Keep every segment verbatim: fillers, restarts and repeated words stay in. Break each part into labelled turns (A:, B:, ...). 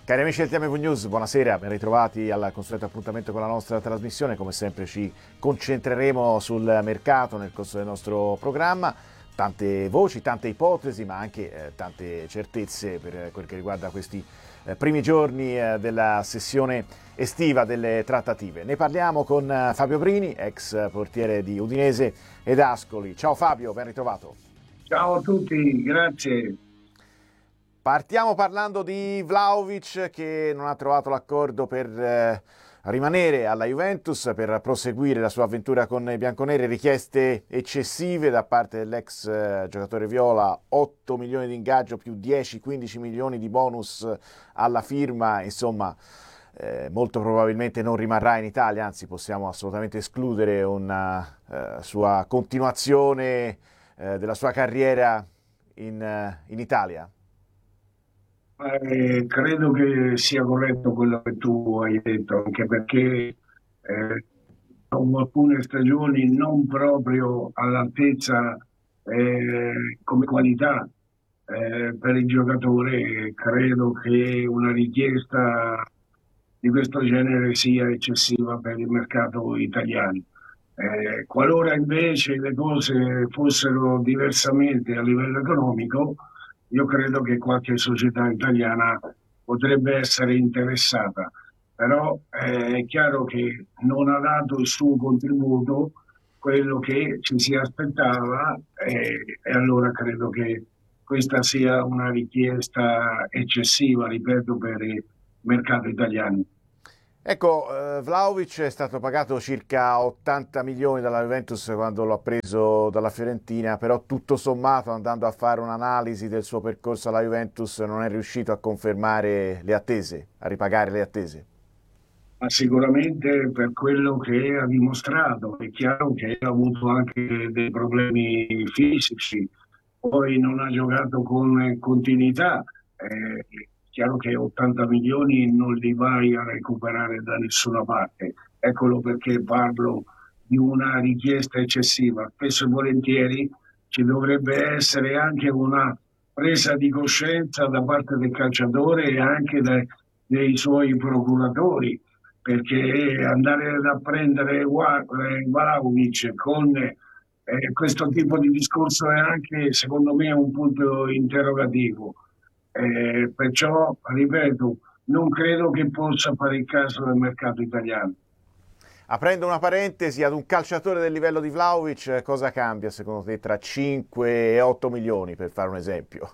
A: Cari amici del T M V News, buonasera, ben ritrovati al consueto appuntamento con la nostra trasmissione. Come sempre ci concentreremo sul mercato nel corso del nostro programma. Tante voci, tante ipotesi, ma anche eh, tante certezze per quel che riguarda questi eh, primi giorni eh, della sessione estiva delle trattative. Ne parliamo con eh, Fabio Brini, ex portiere di Udinese ed Ascoli. Ciao Fabio, ben ritrovato.
B: Ciao a tutti, grazie.
A: Partiamo parlando di Vlahovic, che non ha trovato l'accordo per eh, rimanere alla Juventus, per proseguire la sua avventura con i bianconeri. Richieste eccessive da parte dell'ex eh, giocatore viola, otto milioni di ingaggio più dieci quindici milioni di bonus alla firma. Insomma, eh, molto probabilmente non rimarrà in Italia, anzi possiamo assolutamente escludere una eh, sua continuazione eh, della sua carriera in, eh, in Italia.
B: Eh, credo che sia corretto quello che tu hai detto, anche perché eh, dopo alcune stagioni non proprio all'altezza eh, come qualità eh, per il giocatore, credo che una richiesta di questo genere sia eccessiva per il mercato italiano. Eh, qualora invece le cose fossero diversamente a livello economico, io credo che qualche società italiana potrebbe essere interessata, però eh, è chiaro che non ha dato il suo contributo, quello che ci si aspettava, eh, e allora credo che questa sia una richiesta eccessiva, ripeto, per il mercato italiano.
A: Ecco, eh, Vlahovic è stato pagato circa ottanta milioni dalla Juventus quando lo ha preso dalla Fiorentina, però tutto sommato, andando a fare un'analisi del suo percorso alla Juventus, non è riuscito a confermare le attese, a ripagare le attese.
B: Ma sicuramente per quello che ha dimostrato, è chiaro che ha avuto anche dei problemi fisici, poi non ha giocato con continuità, eh, è chiaro che ottanta milioni non li vai a recuperare da nessuna parte, eccolo perché parlo di una richiesta eccessiva. Spesso e volentieri ci dovrebbe essere anche una presa di coscienza da parte del calciatore e anche dai, dei suoi procuratori, perché andare a prendere Vlahovic con eh, questo tipo di discorso è anche, secondo me, un punto interrogativo. Eh, perciò, ripeto, non credo che possa fare il caso del mercato italiano.
A: Aprendo una parentesi, ad un calciatore del livello di Vlahovic, cosa cambia secondo te tra cinque e otto milioni, per fare un esempio?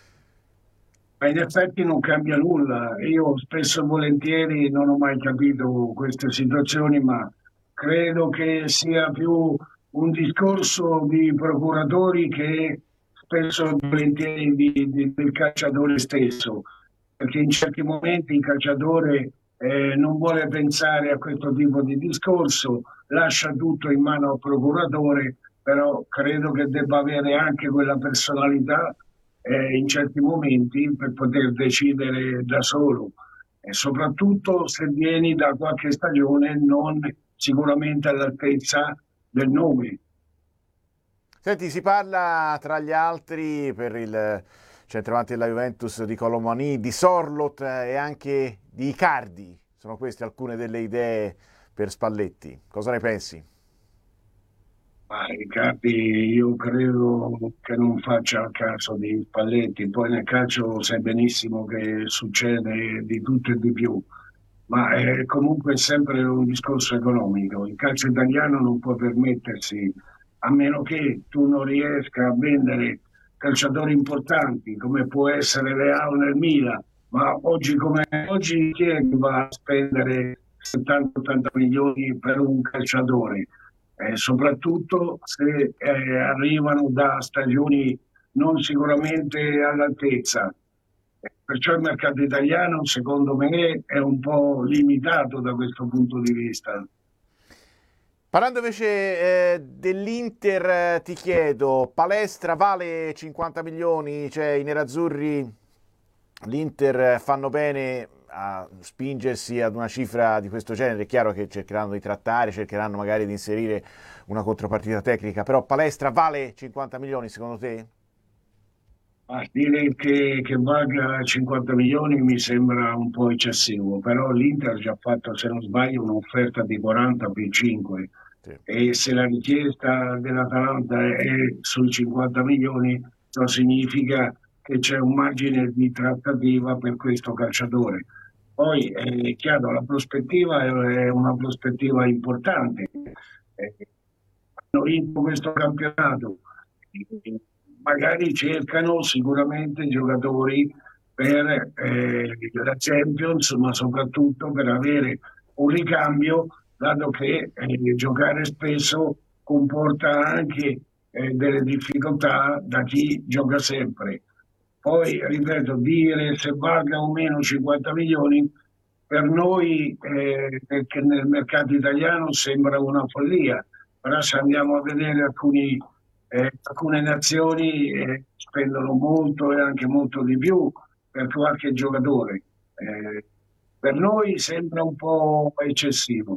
B: Ma in effetti non cambia nulla. Io spesso e volentieri non ho mai capito queste situazioni, ma credo che sia più un discorso di procuratori che spesso e volentieri di, di, del calciatore stesso, perché in certi momenti il calciatore eh, non vuole pensare a questo tipo di discorso, lascia tutto in mano al procuratore, però credo che debba avere anche quella personalità eh, in certi momenti per poter decidere da solo, e soprattutto se vieni da qualche stagione non sicuramente all'altezza del nome.
A: Senti, si parla tra gli altri per il centravanti della Juventus di Colomani, di Sorloth e anche di Icardi. Sono queste alcune delle idee per Spalletti. Cosa ne pensi?
B: Ma Riccardi, io credo che non faccia il caso di Spalletti, poi nel calcio sai benissimo che succede di tutto e di più, ma è comunque sempre un discorso economico. Il calcio italiano non può permettersi, a meno che tu non riesca a vendere calciatori importanti, come può essere Leao nel Milan, ma oggi come oggi chi è che va a spendere settanta ottanta milioni per un calciatore? Eh, soprattutto se eh, arrivano da stagioni non sicuramente all'altezza. Perciò il mercato italiano, secondo me, è un po' limitato da questo punto di vista.
A: Parlando invece eh, dell'Inter, eh, ti chiedo, Palestra vale cinquanta milioni, cioè i nerazzurri, l'Inter fanno bene a spingersi ad una cifra di questo genere. È chiaro che cercheranno di trattare, cercheranno magari di inserire una contropartita tecnica, però Palestra vale cinquanta milioni secondo te?
B: Ah, dire che, che valga cinquanta milioni mi sembra un po' eccessivo, però l'Inter ha già fatto, se non sbaglio, un'offerta di quaranta più cinque
A: Sì.
B: e se la richiesta dell'Atalanta è sui cinquanta milioni, ciò significa che c'è un margine di trattativa per questo calciatore. Poi è chiaro, la prospettiva è una prospettiva importante. Eh, Hanno vinto questo campionato, magari cercano sicuramente giocatori per eh, la Champions, ma soprattutto per avere un ricambio, dato che eh, giocare spesso comporta anche eh, delle difficoltà da chi gioca sempre. Poi, ripeto, dire se valga o meno cinquanta milioni per noi eh, che nel mercato italiano sembra una follia, però se andiamo a vedere alcuni, eh, alcune nazioni eh, spendono molto e anche molto di più per qualche giocatore. Eh, per noi sembra un po' eccessivo.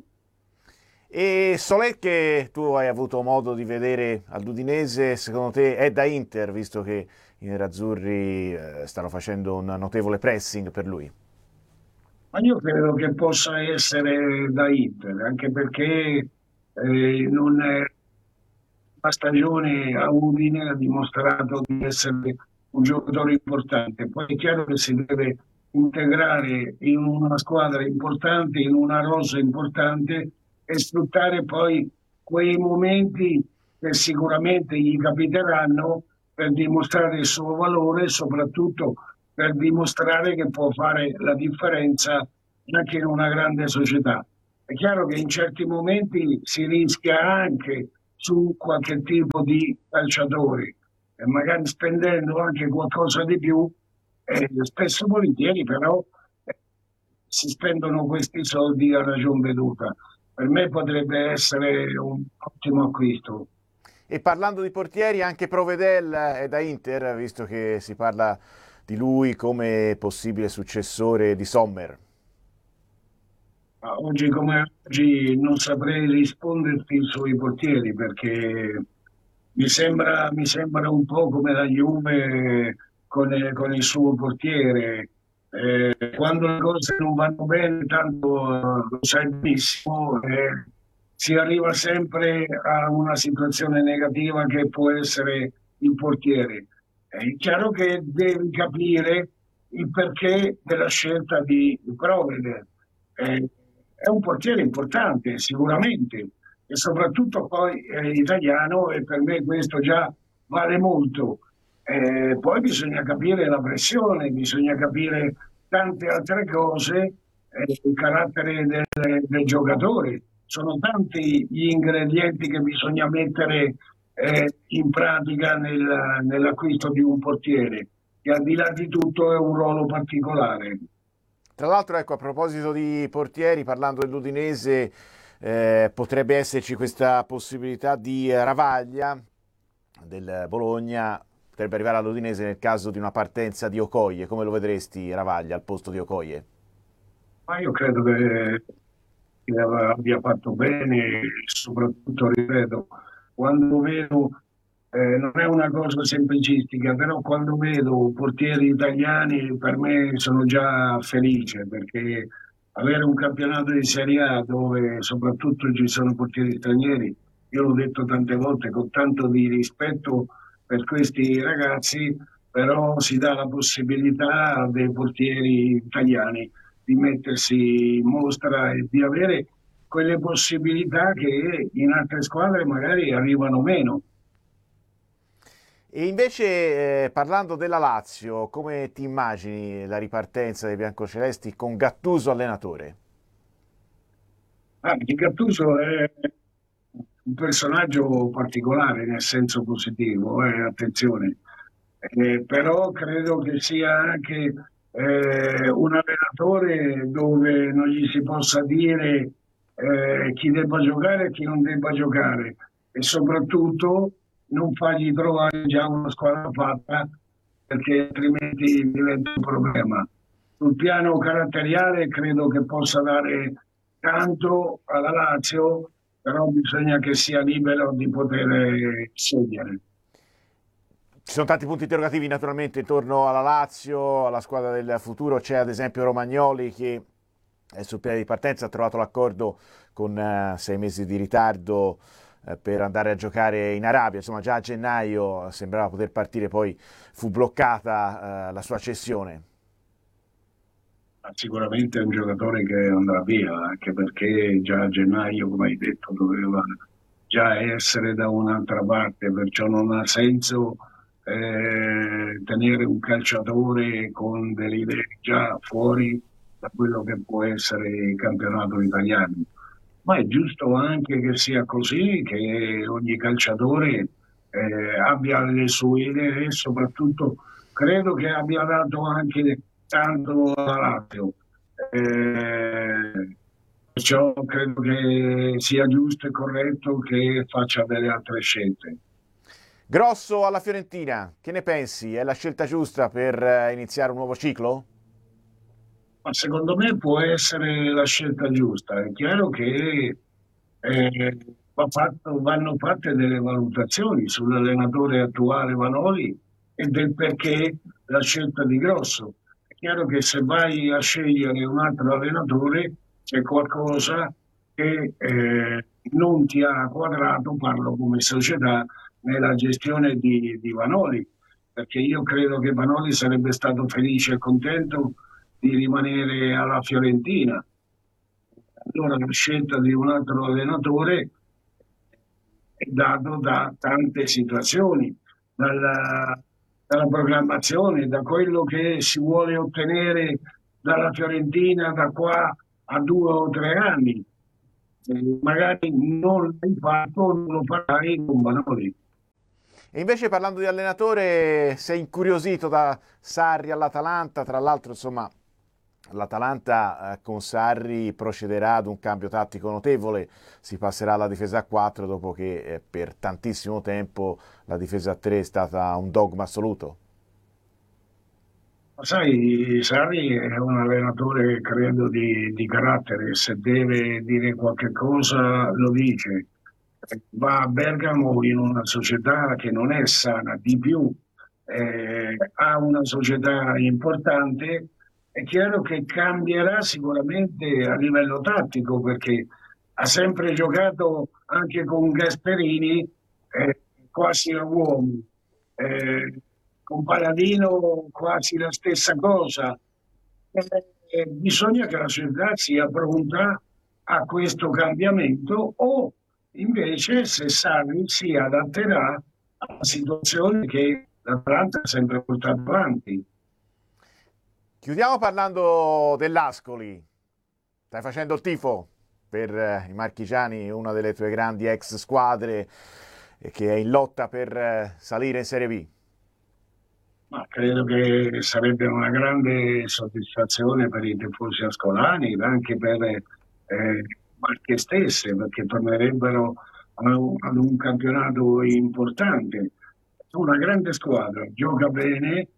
A: E Solé, che tu hai avuto modo di vedere all'Udinese, secondo te è da Inter, visto che i nerazzurri eh, stanno facendo un notevole pressing per lui?
B: Ma io credo che possa essere da Inter, anche perché eh, non è la stagione a Udine ha dimostrato di essere un giocatore importante. Poi è chiaro che si deve integrare in una squadra importante, in una rosa importante e sfruttare poi quei momenti che sicuramente gli capiteranno per dimostrare il suo valore e soprattutto per dimostrare che può fare la differenza anche in una grande società. È chiaro che in certi momenti si rischia anche su qualche tipo di calciatori e magari spendendo anche qualcosa di più, eh, spesso e volentieri però eh, si spendono questi soldi a ragion veduta. Per me potrebbe essere un ottimo acquisto.
A: E parlando di portieri, anche Provedel è da Inter, visto che si parla di lui come possibile successore di Sommer.
B: Ma oggi come oggi non saprei risponderti sui portieri perché mi sembra, mi sembra un po' come la Juve con, con il suo portiere. Eh, quando le cose non vanno bene, tanto eh, lo sai benissimo, eh, si arriva sempre a una situazione negativa che può essere il portiere. È chiaro che devi capire il perché della scelta di Provede. Eh, è un portiere importante, sicuramente, e soprattutto poi è italiano e per me questo già vale molto. Eh, poi bisogna capire la pressione, bisogna capire tante altre cose, eh, il carattere del, del giocatore. Sono tanti gli ingredienti che bisogna mettere eh, in pratica nel, nell'acquisto di un portiere, che al di là di tutto è un ruolo particolare.
A: Tra l'altro, ecco, a proposito di portieri, parlando dell'Udinese, eh, potrebbe esserci questa possibilità di Ravaglia del Bologna, potrebbe arrivare all'Udinese nel caso di una partenza di Okoye. Come lo vedresti Ravaglia al posto di Okoye?
B: Ma io credo che che abbia fatto bene e soprattutto, ripeto, quando vedo, eh, non è una cosa semplicistica, però quando vedo portieri italiani per me sono già felice perché avere un campionato di Serie A dove soprattutto ci sono portieri stranieri, io l'ho detto tante volte con tanto di rispetto per questi ragazzi, però si dà la possibilità dei portieri italiani di mettersi in mostra e di avere quelle possibilità che in altre squadre magari arrivano meno.
A: E invece, eh, parlando della Lazio, come ti immagini la ripartenza dei biancocelesti con Gattuso allenatore?
B: Ah, Di Gattuso è un personaggio particolare nel senso positivo, eh, attenzione. Eh, però credo che sia anche eh, un allenatore dove non gli si possa dire eh, chi debba giocare e chi non debba giocare e soprattutto non fargli trovare già una squadra fatta perché altrimenti diventa un problema. Sul piano caratteriale credo che possa dare tanto alla Lazio, però bisogna che sia libero di poter scegliere.
A: Ci sono tanti punti interrogativi naturalmente intorno alla Lazio, alla squadra del futuro. C'è ad esempio Romagnoli che è sul piede di partenza, ha trovato l'accordo con uh, sei mesi di ritardo uh, per andare a giocare in Arabia. Insomma, già a gennaio sembrava poter partire, poi fu bloccata uh, la sua cessione.
B: Sicuramente è un giocatore che andrà via, anche perché già a gennaio, come hai detto, doveva già essere da un'altra parte, perciò non ha senso eh, tenere un calciatore con delle idee già fuori da quello che può essere il campionato italiano. Ma è giusto anche che sia così, che ogni calciatore eh, abbia le sue idee e soprattutto credo che abbia dato anche tanto alla Lazio. Eh, perciò credo che sia giusto e corretto che faccia delle altre scelte.
A: Grosso alla Fiorentina, che ne pensi? È la scelta giusta per iniziare un nuovo ciclo?
B: Ma secondo me può essere la scelta giusta. È chiaro che eh, va fatto, vanno fatte delle valutazioni sull'allenatore attuale Vanoli e del perché la scelta di Grosso. È chiaro che se vai a scegliere un altro allenatore c'è qualcosa che eh, non ti ha quadrato, parlo come società, nella gestione di, di Vanoli, perché io credo che Vanoli sarebbe stato felice e contento di rimanere alla Fiorentina. Allora la scelta di un altro allenatore è dato da tante situazioni, dalla, dalla programmazione, da quello che si vuole ottenere dalla Fiorentina da qua a due o tre anni. Eh, magari non l'hai fatto, non lo farai con Vanoli.
A: E invece parlando di allenatore, sei incuriosito da Sarri all'Atalanta, tra l'altro insomma l'Atalanta eh, con Sarri procederà ad un cambio tattico notevole, si passerà alla difesa a quattro dopo che eh, per tantissimo tempo la difesa a tre è stata un dogma assoluto.
B: Ma sai, Sarri è un allenatore, credo, di, di carattere, se deve dire qualche cosa lo dice. Va a Bergamo in una società che non è sana, di più eh, ha una società importante, è chiaro che cambierà sicuramente a livello tattico perché ha sempre giocato anche con Gasperini eh, quasi a uomo, eh, con Paladino quasi la stessa cosa. Eh, bisogna che la società sia pronta a questo cambiamento o invece se Sarri si adatterà alla situazione che l'Atalanta ha sempre portato avanti.
A: Chiudiamo parlando dell'Ascoli. Stai facendo il tifo per eh, i marchigiani, una delle tue grandi ex squadre eh, che è in lotta per eh, salire in Serie B.
B: Ma credo che sarebbe una grande soddisfazione per i tifosi ascolani, anche per eh, Marche stesse, perché tornerebbero a un, ad un campionato importante. È una grande squadra, gioca bene,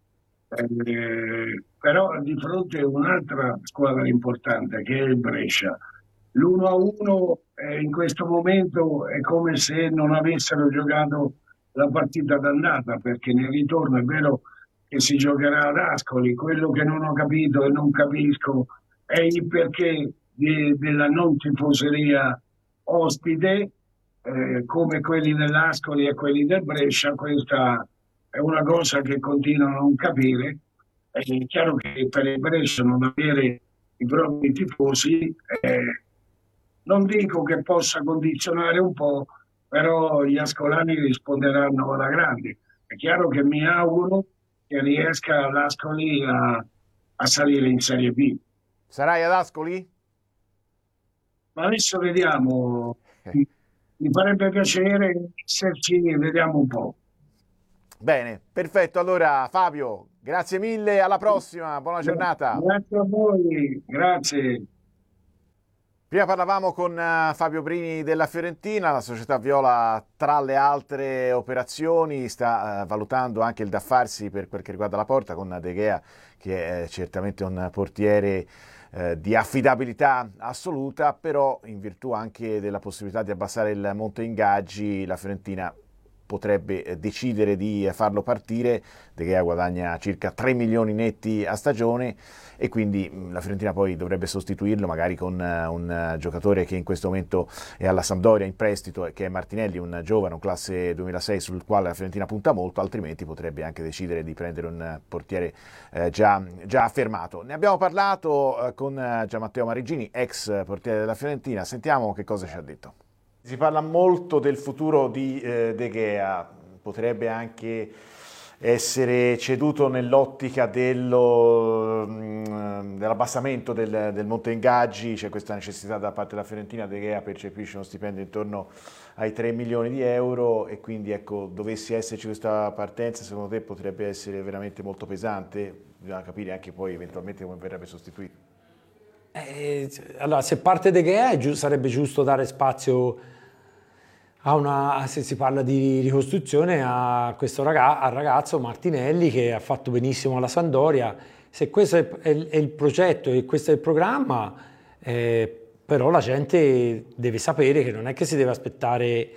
B: eh, però di fronte a un'altra squadra importante che è il Brescia. L'uno a uno eh, in questo momento è come se non avessero giocato la partita d'andata, perché nel ritorno è vero che si giocherà ad Ascoli. Quello che non ho capito e non capisco è il perché di, della non tifoseria ospite, eh, come quelli dell'Ascoli e quelli del Brescia. Questa è una cosa che continuo a non capire. È chiaro che per il Brescia non avere i propri tifosi, eh, non dico che possa condizionare un po', però gli ascolani risponderanno alla grande. È chiaro che mi auguro che riesca l'Ascoli a, a salire in Serie B.
A: Sarai ad Ascoli?
B: Ma adesso vediamo, mi farebbe piacere esserci, vediamo un po'.
A: Bene, perfetto. Allora Fabio, grazie mille, alla prossima, buona giornata.
B: Grazie a voi, grazie.
A: Prima parlavamo con uh, Fabio Brini della Fiorentina, la società viola tra le altre operazioni sta uh, valutando anche il da farsi per quel che riguarda la porta con De Gea, che è certamente un portiere uh, di affidabilità assoluta, però in virtù anche della possibilità di abbassare il monte ingaggi la Fiorentina potrebbe decidere di farlo partire. De Gea guadagna circa tre milioni netti a stagione e quindi la Fiorentina poi dovrebbe sostituirlo magari con un giocatore che in questo momento è alla Sampdoria in prestito, che è Martinelli, un giovane, un classe duemilasei sul quale la Fiorentina punta molto, altrimenti potrebbe anche decidere di prendere un portiere eh, già, già affermato. Ne abbiamo parlato eh, con Gianmatteo Mariggini, ex portiere della Fiorentina, sentiamo che cosa ci ha detto. Si parla molto del futuro di eh, De Gea, potrebbe anche essere ceduto nell'ottica dello, dell'abbassamento del, del monte ingaggi. C'è questa necessità da parte della Fiorentina. De Gea percepisce uno stipendio intorno ai tre milioni di euro e quindi ecco, dovesse esserci questa partenza, secondo te potrebbe essere veramente molto pesante? Bisogna capire anche poi eventualmente come verrebbe sostituito.
C: Eh, allora, se parte De Gea giu- sarebbe giusto dare spazio a una, se si parla di ricostruzione, a questo ragazzo, al ragazzo Martinelli, che ha fatto benissimo alla Sampdoria. Se questo è, è, è il progetto e questo è il programma, eh, però la gente deve sapere che non è che si deve aspettare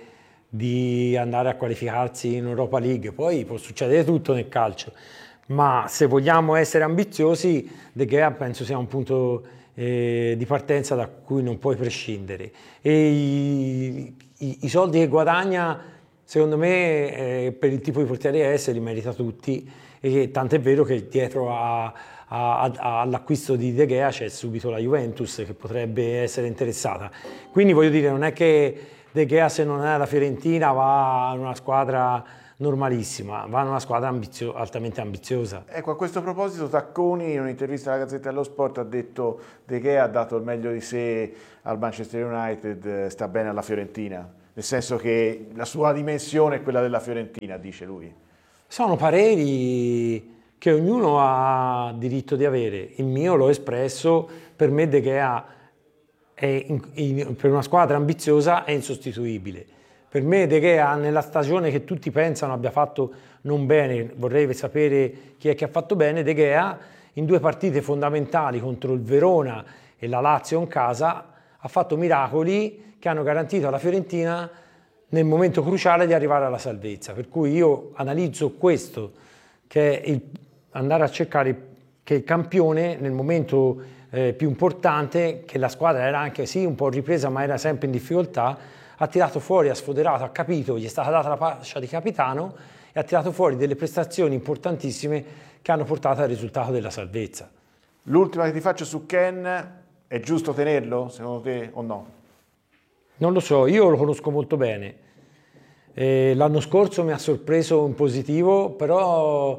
C: di andare a qualificarsi in Europa League, poi può succedere tutto nel calcio, ma se vogliamo essere ambiziosi, De Gea penso sia un punto eh, di partenza da cui non puoi prescindere. E i, i, i soldi che guadagna, secondo me, eh, per il tipo di portiere è, li merita tutti, e tant'è vero che dietro a, a, a, all'acquisto di De Gea c'è subito la Juventus che potrebbe essere interessata. Quindi voglio dire, non è che De Gea, se non è alla Fiorentina, va in una squadra normalissima, va in una squadra ambizio- altamente ambiziosa.
A: Ecco, a questo proposito Tacconi in un'intervista alla Gazzetta dello Sport ha detto De Gea ha dato il meglio di sé al Manchester United, sta bene alla Fiorentina, nel senso che la sua dimensione è quella della Fiorentina, dice lui.
C: Sono pareri che ognuno ha diritto di avere, il mio l'ho espresso. Per me De Gea è in, in, per una squadra ambiziosa è insostituibile. Per me De Gea, nella stagione che tutti pensano abbia fatto non bene, vorrei sapere chi è che ha fatto bene, De Gea in due partite fondamentali contro il Verona e la Lazio in casa ha fatto miracoli che hanno garantito alla Fiorentina nel momento cruciale di arrivare alla salvezza. Per cui io analizzo questo, che è il, andare a cercare che il campione nel momento eh, più importante, che la squadra era anche sì un po' ripresa ma era sempre in difficoltà, ha tirato fuori, ha sfoderato, ha capito, gli è stata data la fascia di capitano e ha tirato fuori delle prestazioni importantissime che hanno portato al risultato della salvezza.
A: L'ultima che ti faccio su Ken, è giusto tenerlo secondo te o no?
C: Non lo so, io lo conosco molto bene. Eh, l'anno scorso mi ha sorpreso in positivo, però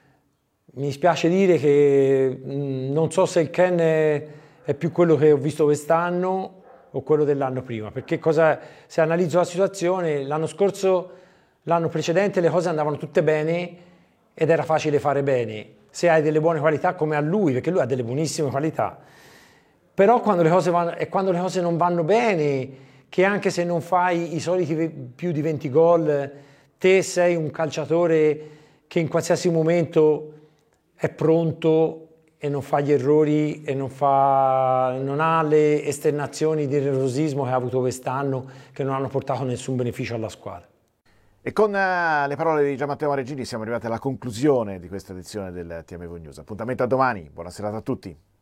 C: mi spiace dire che mh, non so se il Ken è, è più quello che ho visto quest'anno o quello dell'anno prima, perché cosa, se analizzo la situazione, l'anno scorso, l'anno precedente le cose andavano tutte bene ed era facile fare bene, se hai delle buone qualità come a lui, perché lui ha delle buonissime qualità, però quando le cose, vanno, e quando le cose non vanno bene, che anche se non fai i soliti più di venti gol, te sei un calciatore che in qualsiasi momento è pronto e non fa gli errori e non, fa, non ha le esternazioni di nervosismo che ha avuto quest'anno, che non hanno portato nessun beneficio alla squadra.
A: E con uh, le parole di Gianmatteo Mariggini siamo arrivati alla conclusione di questa edizione del T M V News. Appuntamento a domani, buona serata a tutti.